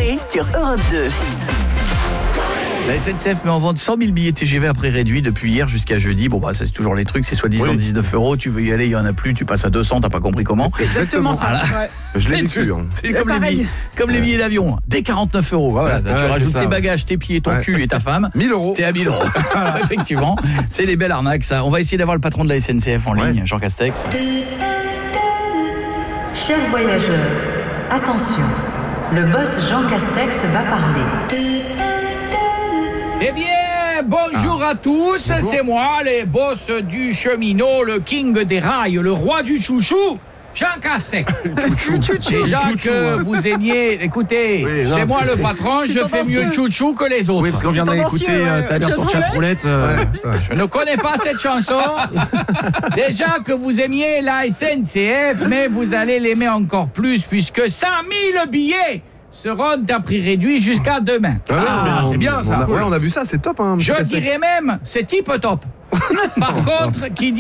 l'été sur Europe 2. La SNCF met en vente 100 000 billets TGV à prix réduit depuis hier jusqu'à jeudi. Bon, bah, ça, c'est toujours les trucs. C'est soi-disant 19 €. Tu veux y aller, il n'y en a plus. Tu passes à 200, t'as pas compris comment. Exactement ça. Voilà. Ouais. Je l'ai vécu. Hein. C'est comme les billets d'avion. Dès 49 €. Voilà, tu rajoutes tes bagages, tes pieds, ton cul et ta femme. 1 000 €. T'es à 1 000 €. Effectivement. C'est les belles arnaques, ça. On va essayer d'avoir le patron de la SNCF en ligne, Jean Castex. Chers voyageurs, attention. Le boss Jean Castex va parler. Eh bien, bonjour à tous, c'est moi, les boss du cheminot, le king des rails, le roi du chouchou, Jean Castex. Déjà que vous aimiez, écoutez, c'est moi le patron, je fais mieux chouchou que les autres. Oui, parce qu'on vient d'écouter ta mère sur Chatroulette. Je ne connais pas cette chanson. Déjà que vous aimiez la SNCF, mais vous allez l'aimer encore plus, puisque 100 000 billets seront à prix réduit jusqu'à demain. C'est bien ça. On a vu ça, c'est top. Hein, je dirais même, c'est tip top. Par contre, qui dit